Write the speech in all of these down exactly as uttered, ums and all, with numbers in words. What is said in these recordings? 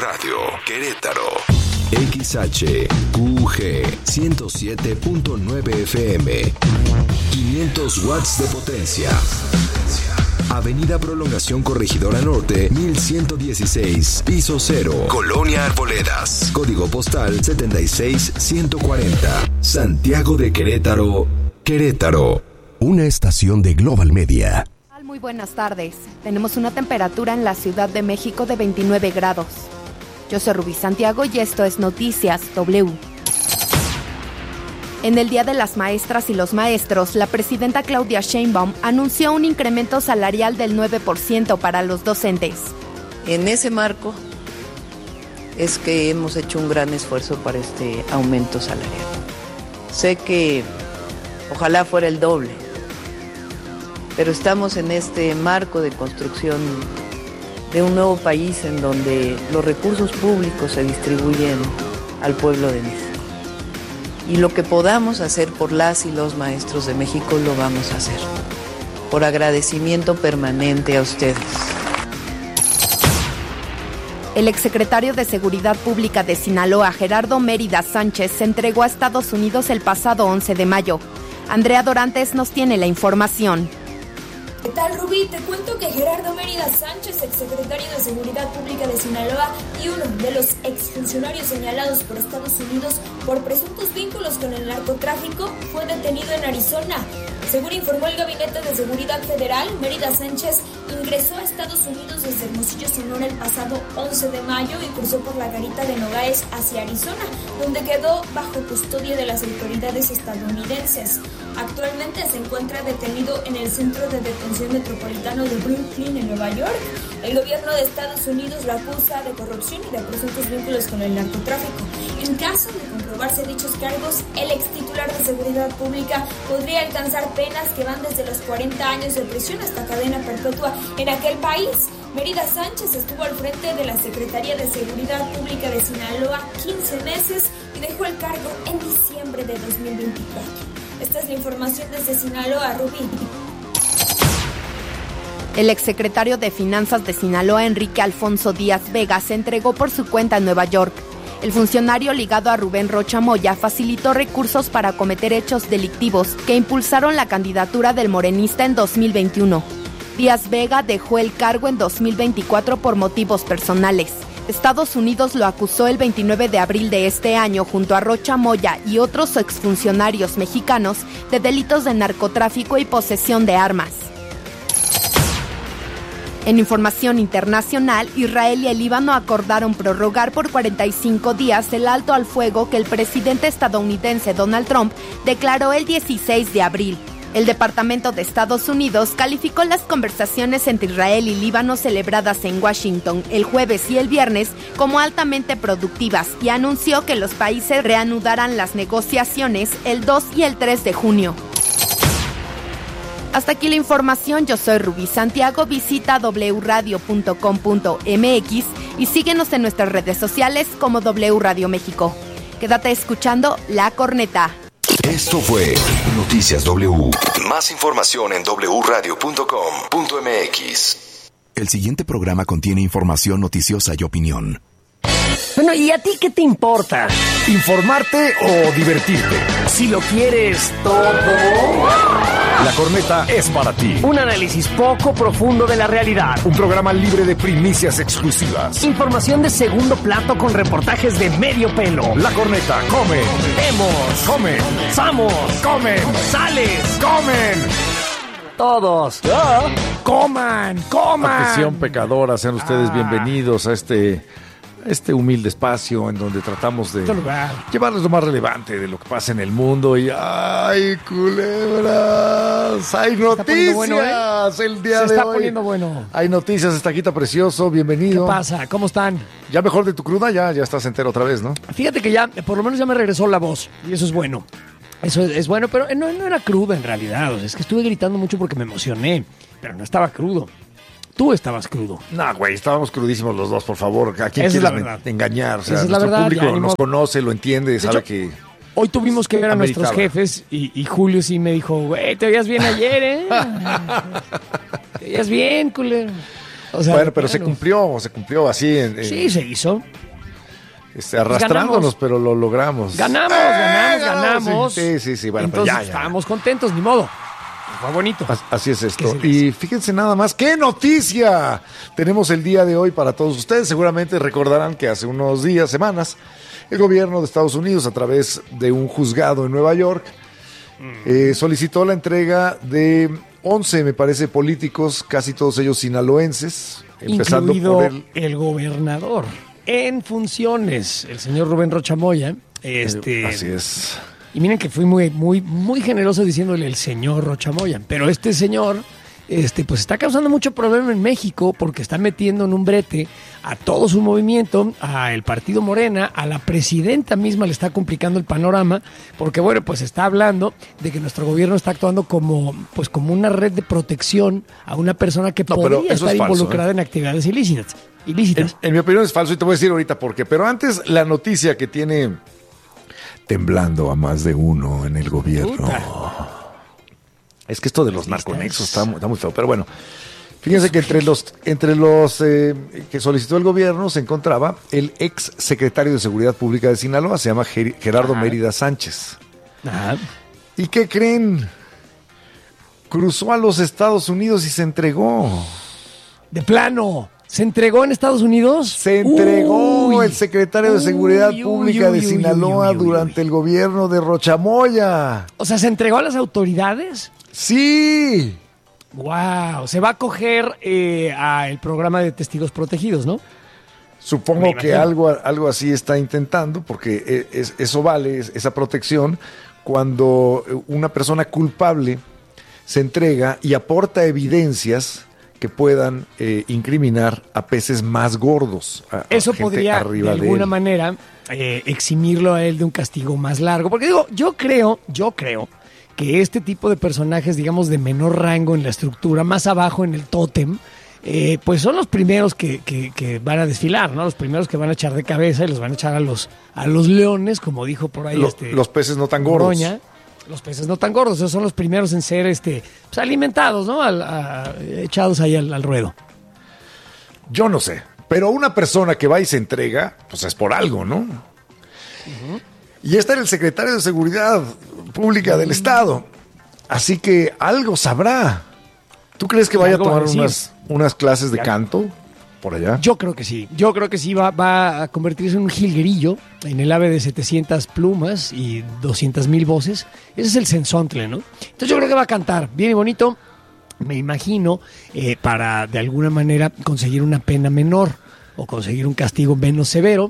Radio, Querétaro. X H Q G ciento siete punto nueve F M. quinientos watts de potencia. Avenida Prolongación Corregidora Norte, mil ciento dieciséis, piso cero, Colonia Arboledas. Código postal setenta y seis ciento cuarenta. Santiago de Querétaro, Querétaro. Una estación de Global Media. Muy buenas tardes. Tenemos una temperatura en la Ciudad de México de veintinueve grados. Yo soy Rubí Santiago y esto es Noticias W. En el Día de las Maestras y los Maestros, la presidenta Claudia Sheinbaum anunció un incremento salarial del nueve por ciento para los docentes. En ese marco es que hemos hecho un gran esfuerzo para este aumento salarial. Sé que ojalá fuera el doble, pero estamos en este marco de construcción de un nuevo país en donde los recursos públicos se distribuyen al pueblo de México. Y lo que podamos hacer por las y los maestros de México lo vamos a hacer, por agradecimiento permanente a ustedes. El exsecretario de Seguridad Pública de Sinaloa, Gerardo Mérida Sánchez, se entregó a Estados Unidos el pasado once de mayo. Andrea Dorantes nos tiene la información. ¿Qué tal, Rubí? Te cuento que Gerardo Mérida Sánchez, exsecretario de Seguridad Pública de Sinaloa y uno de los exfuncionarios señalados por Estados Unidos por presuntos vínculos con el narcotráfico, fue detenido en Arizona. Según informó el Gabinete de Seguridad Federal, Mérida Sánchez ingresó a Estados Unidos desde Hermosillo, Sonora, el pasado once de mayo y cruzó por la garita de Nogales hacia Arizona, donde quedó bajo custodia de las autoridades estadounidenses. Actualmente se encuentra detenido en el Centro de Detención Metropolitano de Brooklyn, en Nueva York. El gobierno de Estados Unidos lo acusa de corrupción y de presuntos vínculos con el narcotráfico. En caso de comprobarse dichos cargos, el ex titular de Seguridad Pública podría alcanzar penas que van desde los cuarenta años de prisión hasta cadena perpetua en aquel país. Mérida Sánchez estuvo al frente de la Secretaría de Seguridad Pública de Sinaloa quince meses y dejó el cargo en diciembre de dos mil veinticuatro. Esta es la información desde Sinaloa, Rubí. El exsecretario de Finanzas de Sinaloa, Enrique Alfonso Díaz Vega, se entregó por su cuenta en Nueva York. El funcionario ligado a Rubén Rocha Moya facilitó recursos para cometer hechos delictivos que impulsaron la candidatura del morenista en dos mil veintiuno. Díaz Vega dejó el cargo en dos mil veinticuatro por motivos personales. Estados Unidos lo acusó el veintinueve de abril de este año junto a Rocha Moya y otros exfuncionarios mexicanos de delitos de narcotráfico y posesión de armas. En información internacional, Israel y el Líbano acordaron prorrogar por cuarenta y cinco días el alto al fuego que el presidente estadounidense Donald Trump declaró el dieciséis de abril. El Departamento de Estados Unidos calificó las conversaciones entre Israel y Líbano celebradas en Washington el jueves y el viernes como altamente productivas y anunció que los países reanudarán las negociaciones el dos y el tres de junio. Hasta aquí la información, yo soy Rubí Santiago, visita doble u radio punto com punto m x y síguenos en nuestras redes sociales como W Radio México. Quédate escuchando La Corneta. Esto fue Noticias W. Más información en doble u radio punto com punto m x. El siguiente programa contiene información noticiosa y opinión. Bueno, ¿y a ti qué te importa? ¿Informarte o divertirte? Si lo quieres todo, La Corneta es para ti. Un análisis poco profundo de la realidad. Un programa libre de primicias exclusivas. Información de segundo plato con reportajes de medio pelo. La Corneta come. Vemos. Come. Samos. Comen. Sales. Comen. Todos. ¿Ah? Coman. Coman. Atención pecadora, sean ustedes ah. bienvenidos a este... este humilde espacio en donde tratamos de llevarles lo más relevante de lo que pasa en el mundo y ¡ay, culebras! ¡Hay noticias bueno, ¿eh? el día Se de está hoy! poniendo bueno. Hay noticias, Estaquita Precioso, bienvenido. ¿Qué pasa? ¿Cómo están? ¿Ya mejor de tu cruda? Ya, ya estás entero otra vez, ¿no? Fíjate que ya, por lo menos ya me regresó la voz y eso es bueno. Eso es, es bueno, pero no, no era cruda en realidad. O sea, es que estuve gritando mucho porque me emocioné, pero no estaba crudo. Tú estabas crudo. No, güey, estábamos crudísimos los dos, por favor. ¿A quién Esa quieres es engañar? O sea, Esa es la nuestro verdad, público ya, nos conoce, lo entiende, de sabe hecho, que... Hoy tuvimos que ver a ameritaba. nuestros jefes y, y Julio sí me dijo, güey, te veías bien ayer, ¿eh? Te veías bien, culero. O sea, bueno, pero se cumplió, se cumplió así. En, en, sí, se hizo. Este, arrastrándonos, pero lo logramos. Ganamos, ganamos, ganamos. Sí, sí, sí. Bueno, entonces pues ya, ya. estábamos contentos, ni modo. Fue bonito. Así es esto. Y fíjense nada más, ¡qué noticia! Tenemos el día de hoy para todos ustedes. Seguramente recordarán que hace unos días, semanas, el gobierno de Estados Unidos, a través de un juzgado en Nueva York, mm. eh, solicitó la entrega de once, me parece, políticos, casi todos ellos sinaloenses, empezando incluido por el... el gobernador en funciones, el señor Rubén Rocha Moya. Este, eh, así es. Y miren que fui muy, muy, muy generoso diciéndole el señor Rocha Moya, pero este señor, este, pues está causando mucho problema en México porque está metiendo en un brete a todo su movimiento, a el partido Morena, a la presidenta misma le está complicando el panorama, porque bueno, pues está hablando de que nuestro gobierno está actuando como, pues como una red de protección a una persona que no, podría estar es falso, involucrada ¿eh? en actividades ilícitas. ilícitas. En, en mi opinión es falso y te voy a decir ahorita por qué, pero antes la noticia que tiene temblando a más de uno en el gobierno. Puta. Es que esto de los narconexos está, está muy feo, pero bueno. Fíjense que entre los entre los eh, que solicitó el gobierno se encontraba el ex secretario de Seguridad Pública de Sinaloa, se llama Ger- Gerardo Ajá. Mérida Sánchez. Ajá. ¿Y qué creen? Cruzó a los Estados Unidos y se entregó. De plano. ¿Se entregó en Estados Unidos? Se entregó uy, el secretario de Seguridad uy, Pública uy, uy, de Sinaloa uy, uy, uy, durante el gobierno de Rocha Moya. O sea, ¿se entregó a las autoridades? Sí. Wow, se va a coger eh, al programa de testigos protegidos, ¿no? Supongo que algo, algo así está intentando, porque es, eso vale, es, esa protección, cuando una persona culpable se entrega y aporta evidencias que puedan eh, incriminar a peces más gordos. A, Eso a podría, de alguna de manera, eh, eximirlo a él de un castigo más largo. Porque digo, yo creo, yo creo que este tipo de personajes, digamos, de menor rango en la estructura, más abajo en el tótem, eh, pues son los primeros que, que, que van a desfilar, ¿no? Los primeros que van a echar de cabeza y los van a echar a los, a los leones, como dijo por ahí. Lo, este, los peces no tan gordos. Broña. Los peces no tan gordos, esos son los primeros en ser este, pues, alimentados, ¿no? Al, a, echados ahí al, al ruedo. Yo no sé, pero una persona que va y se entrega, pues es por algo, ¿no? Uh-huh. Y este era el secretario de Seguridad Pública uh-huh. del Estado, así que algo sabrá. ¿Tú crees que vaya a tomar unas, unas clases de canto por allá? Yo creo que sí, yo creo que sí va, va a convertirse en un jilguerillo, en el ave de setecientas plumas y doscientas mil voces. Ese es el sensontle, ¿no? Entonces yo creo que va a cantar bien y bonito, me imagino, eh, para de alguna manera conseguir una pena menor o conseguir un castigo menos severo.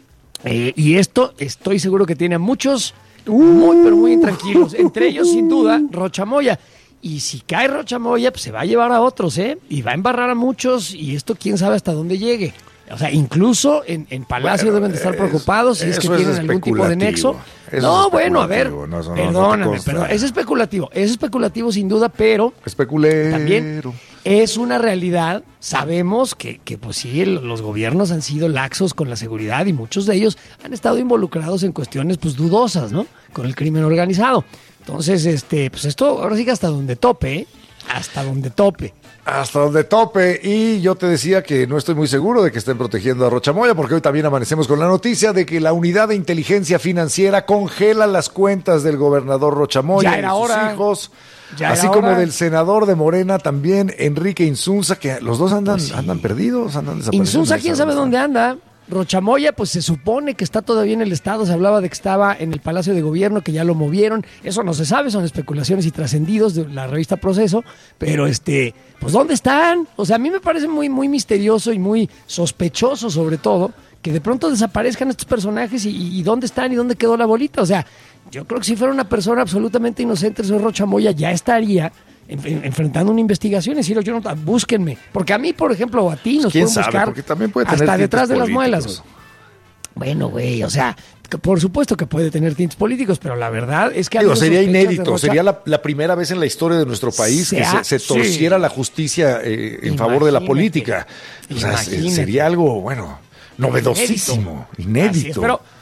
Eh, y esto estoy seguro que tiene a muchos muy, pero muy intranquilos, entre ellos sin duda Rocha Moya. Y si cae Rocha Moya, pues se va a llevar a otros, ¿eh? Y va a embarrar a muchos, y esto quién sabe hasta dónde llegue. O sea, incluso en, en Palacio bueno, deben de estar preocupados si es que tienen algún tipo de nexo. Eso no, es bueno, a ver, no, no, perdóname, no perdón, es especulativo, es especulativo sin duda, pero Especulero. también es una realidad. Sabemos que, que pues sí, el, los gobiernos han sido laxos con la seguridad y muchos de ellos han estado involucrados en cuestiones pues dudosas, ¿no? Con el crimen organizado. Entonces, este, pues esto ahora sí que hasta donde tope, ¿eh? Hasta donde tope. Hasta donde tope. Y yo te decía que no estoy muy seguro de que estén protegiendo a Rocha Moya, porque hoy también amanecemos con la noticia de que la Unidad de Inteligencia Financiera congela las cuentas del gobernador Rocha Moya ya era y sus hora. hijos, ya así como hora. del senador de Morena también, Enrique Insunza, que los dos andan, pues sí. andan perdidos, andan desaparecidos. Insunza, quién sabe dónde anda. Rocha Moya, pues se supone que está todavía en el estado, se hablaba de que estaba en el Palacio de Gobierno, que ya lo movieron, eso no se sabe, son especulaciones y trascendidos de la revista Proceso, pero este, pues ¿dónde están? O sea, a mí me parece muy, muy misterioso y muy sospechoso sobre todo, que de pronto desaparezcan estos personajes y, y ¿dónde están y dónde quedó la bolita? O sea, yo creo que si fuera una persona absolutamente inocente, el señor Rocha Moya ya estaría enfrentando una investigación y decir, yo no, búsquenme, porque a mí, por ejemplo, o a ti nos pueden sabe? buscar Porque también puede tener hasta detrás de políticos. las muelas. Bueno, güey, o sea, por supuesto que puede tener tintes políticos, pero la verdad es que... Digo, sería inédito, Rocha, sería la, la primera vez en la historia de nuestro país se que ha, se, se torciera sí. la justicia eh, en Imagínate. favor de la política. O sea, sería algo, bueno, novedosísimo, inédito. inédito. Pero